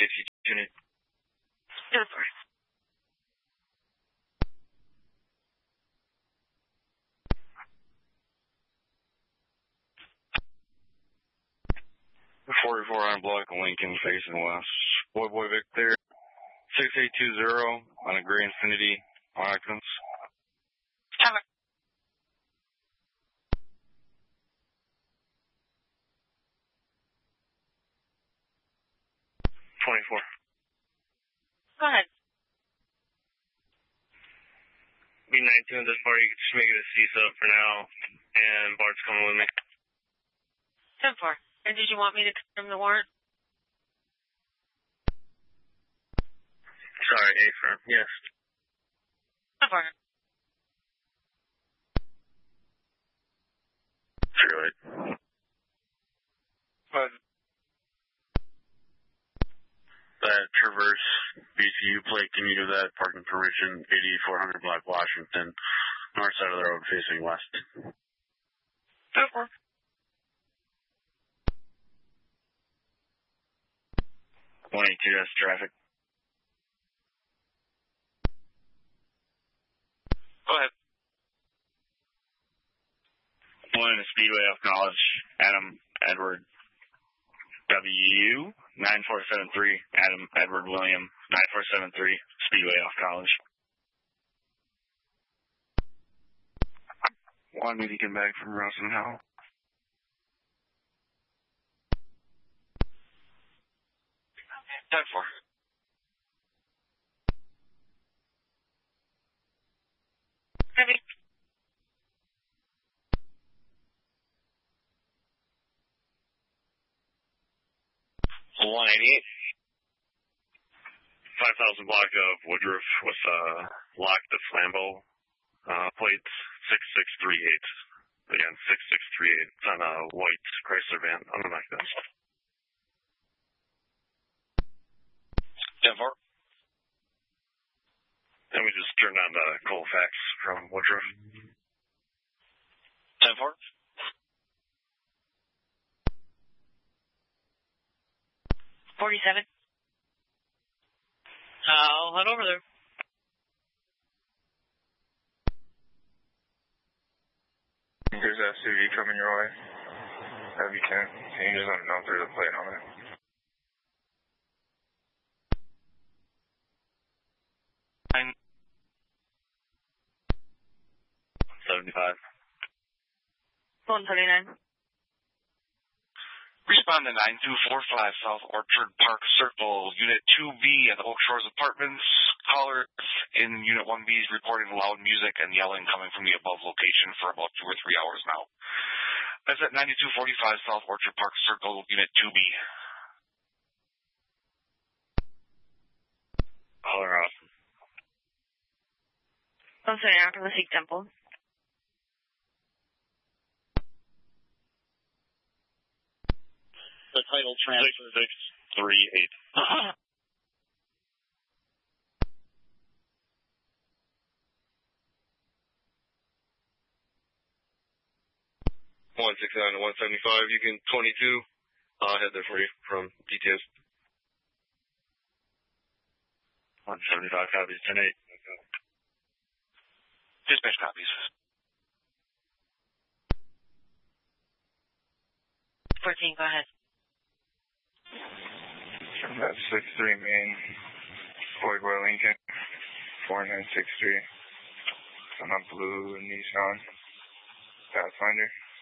unit. 10-4. The 44 on block, Lincoln facing west. Boy Victor, 6820 on a gray Infinity Occupants. 10-4. Go ahead. B-19 this far, you can just make it a CSUB for now, and Bart's coming with me. 10-4. And did you want me to confirm the warrant? Sorry, A-firm, yes. 10-4. Really? But that Traverse BCU plate, can you give that parking permission, 8400 Black Washington, north side of the road facing west? 10-4. that's traffic. Go ahead. One in the Speedway off College, Adam Edward W. 9473, Adam Edward William, 9473, Speedway off College. One median back from Rosenhall. 10-4. Heavy. 188. 5,000 block of Woodruff with lock the Flambeau plates 6638. Again, 6638. It's on a white Chrysler van on the back then. 10-4. Then we just turned on the Colfax from Woodruff. 10-4. 47. I'll head over there. There's a SUV coming your way. Heavy 10. Can you just let me know if there's a plate on it? Nine. 75. 139. Respond to 9245 South Orchard Park Circle, Unit 2B at the Oak Shores Apartments. Callers in Unit 1B is reporting loud music and yelling coming from the above location for about 2 or 3 hours now. That's at 9245 South Orchard Park Circle, Unit 2B. Caller awesome. I'm sorry, after the Sikh temple. The title transfer. 6638. 169 to 175. You can 22. I'll head there for you from details. 175 copies, 10-8. Okay. Dispatch copies. 14, go ahead. From that 63 Main, Boy Lincoln, 4963. On a blue Nissan Pathfinder.